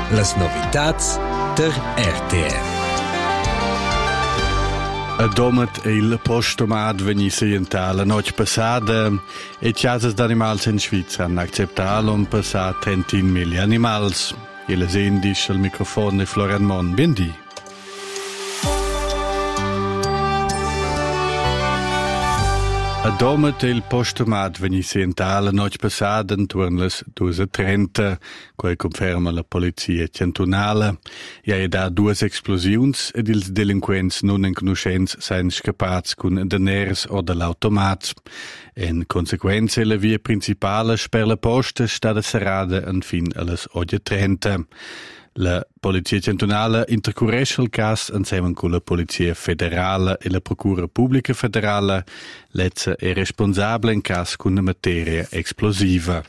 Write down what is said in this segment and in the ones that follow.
Las novitats der RTR. A domat il postomat vegni seientà la noche passada e casas d'animals in Svizra hanno accettato un passà 30.000 animals. E le sendis al microfono Florian Mon. Bendi. A domat il postomat vegni seientà la noche passada intorno alle 2:30, quei conferma la polizia cantonale. E ha da due esplosioni ed ils delinquents non in conoscenza sain scappats con deners o dall'automat. In conseguenza la via principale per la posta stata serrada in fin alle 8:30. La polizia cantonale intercorresce il caso insieme con la polizia federale e la procura pubblica federale. Lezza è responsabile in caso con una materia esplosiva.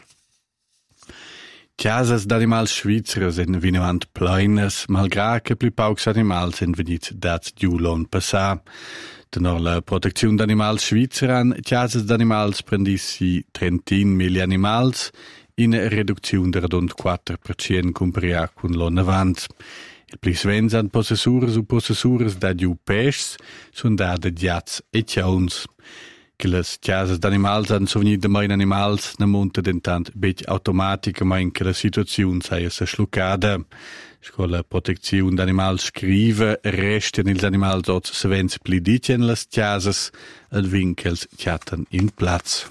Casas d'animals svizzere sind vinavant pleines, malgrado che più paucs animals sind venuti dats giù l'anno passato. Tenor la protezione d'animals svizzera, casas d'animals prendissi 30.000 animals, in reduzione di rond 4% comparato con l'anno avanti. Il plisvens an possessures o possessures da giù pesci sono date giats e ciauns. Che le casas d'animals han sovnito mai animals ne monta dentant bec automaticamente che la situazione sia schluccada. Con la protezione d'animals scrive restano gli animals oz sevens plidici in le casas ed vincels chiatan in plaz.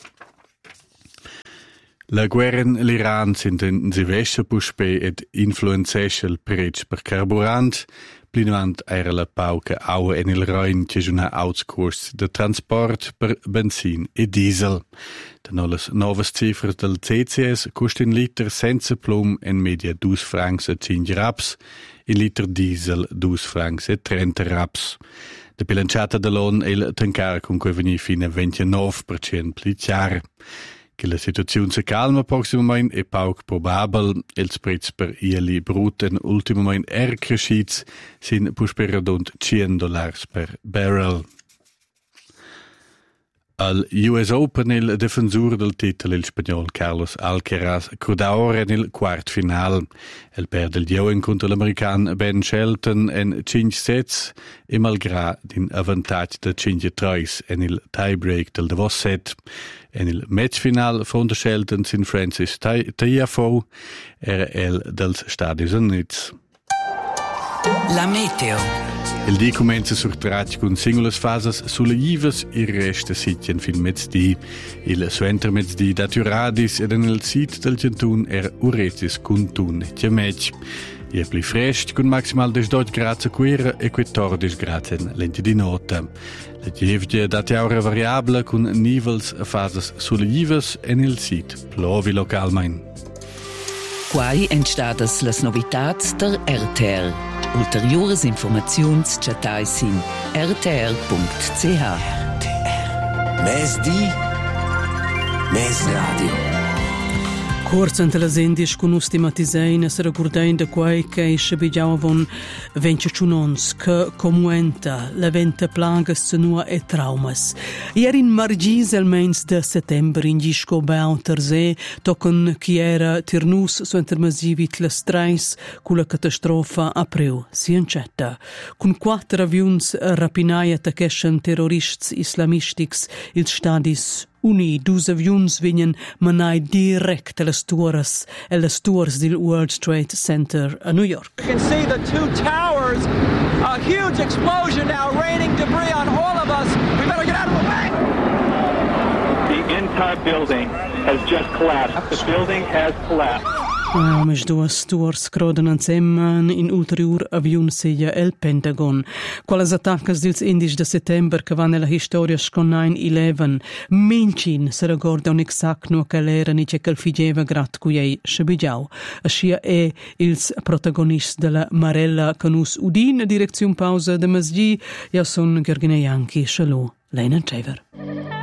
La guerra in l'Iran s'intensivesce puspei ed influenzesce il prezzo per carburant. Plinavant era la pauca aua en il Rhein che giuna outcourse de transport per benzin e diesel. Tenor las novas cifras del CCS costa un liter senza plom en media 2 francs e 5 raps, in liter diesel 2 francs e 30 raps. La bilanciata dell'on è il tankar con cui veni fino a 29% pli chiar. Che la situazione si calma prossimamente è poco probabile. Il prezzo per ieli brut in ultimamente cresciuti sin per rond $100 per barrel. Al US Open il difensore del titolo, il spagnolo Carlos Alcaraz, cruda ora nel quarto finale. Il perde il gioco contro l'americano Ben Shelton in 5 sets e malgrado un vantaggio da 5-3 in il tiebreak del davos set. En il match final fronte Shelton sin Francis Tiafoe era el dels Stadis Units. La meteo. Il dì comincia sur tracci con singole fases sulle ivas, il resto sitien fin mezzdi. Il suenter mezzdi datu radis ed nel sit del Gentun era uretis con tun e match. Je pli fresco con maximal 12 gradi a Quera e 14 gradi in lenti di nota. La gievgia dati aura variabile con nivels a fases sulle ivas e nel sit plovi localmein. Quai entstadas las novitats der RTR. Ulteriores informaziuns chatais in rtr.ch. Mes di, mes radio. Corsa entre las endis con ustimatisein se recordain de quai che isce bigiavon 21 che comuenta l'eventa plagas cenua e traumas. Ier in margis el mens de settembre in gisco bau terze tocan chi era tirnus su intermasivit las trais cu la catastrofa apreu si encetta. Con 4 avions rapinaia takeschen terrorists islamistics il stadis Uni, 2 avions vinien manai direct alle stores del World Trade Center a New York. You can see the 2 towers, a huge explosion now, raining debris on all of us. We better get out of the way. The entire building has just collapsed. The building has collapsed. Mes 2 stores croden insieme in ulterior avion sia el Pentagon. Quales attaccas dils indis de settember che van nella historia con 9/11, mencin se ricorda un exact no che l'era ni che figeva grat cuiei scebigiau. Ascia è ils protagonist della Marella canus udin direzione pausa de masgi, ja son Gergine Janki, Shalom, Leinen Trever.